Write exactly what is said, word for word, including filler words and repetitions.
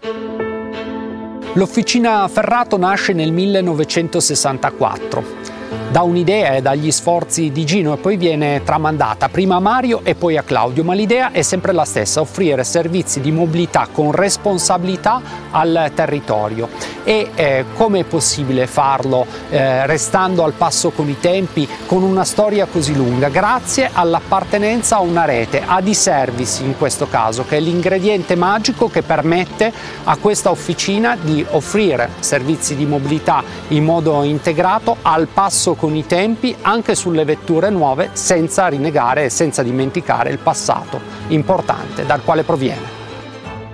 L'Officina Ferrato nasce nel millenovecentosessantaquattro. Da un'idea e dagli sforzi di Gino e poi viene tramandata prima a Mario e poi a Claudio, ma l'idea è sempre la stessa: offrire servizi di mobilità con responsabilità al territorio. E eh, come è possibile farlo eh, restando al passo con i tempi, con una storia così lunga? Grazie all'appartenenza a una rete, a D-Service in questo caso, che è l'ingrediente magico che permette a questa officina di offrire servizi di mobilità in modo integrato, al passo con i tempi, anche sulle vetture nuove, senza rinnegare e senza dimenticare il passato importante dal quale proviene.